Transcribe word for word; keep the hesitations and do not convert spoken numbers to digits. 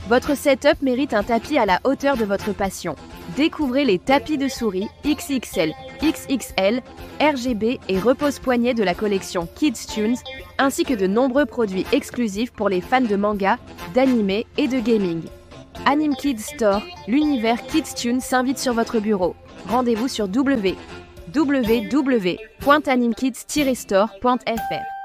Votre setup mérite un tapis à la hauteur de votre passion. Découvrez les tapis de souris X X L, X X L, R G B et repose-poignet de la collection Kids Tunes, ainsi que de nombreux produits exclusifs pour les fans de manga, d'anime et de gaming. Anime Kids Store, l'univers Kids Tunes s'invite sur votre bureau. Rendez-vous sur w w w point animekids tiret store point f r.